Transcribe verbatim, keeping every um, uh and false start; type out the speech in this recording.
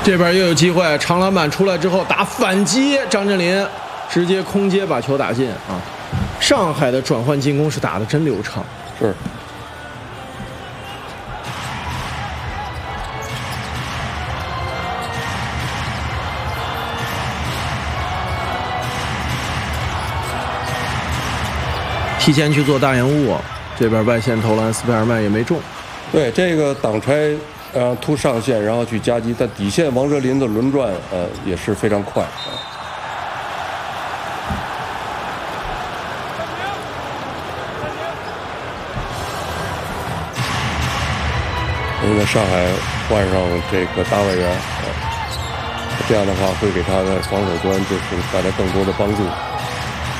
这边又有机会，长篮板出来之后打反击，张镇麟直接空接把球打进啊！上海的转换进攻是打得真流畅。 是。 提前去做大延误，这边外线投篮，斯佩尔曼也没中。 对，这个挡拆。 呃，突上线，然后去夹击，但底线王哲林的轮转，呃，也是非常快啊。因为上海换上这个大外援，呃，这样的话会给他的防守端就是带来更多的帮助。